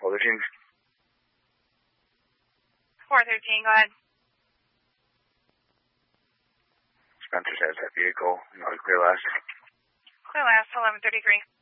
413. 413, go ahead. Spencer has that vehicle. Clear last. Clear last, 1133.